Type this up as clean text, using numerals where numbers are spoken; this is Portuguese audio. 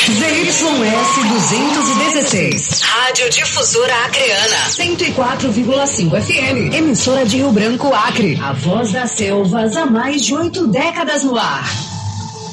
ZYS 216. Rádio Difusora Acreana. 104,5 FM. Emissora de Rio Branco, Acre. A voz das selvas há mais de 8 décadas no ar.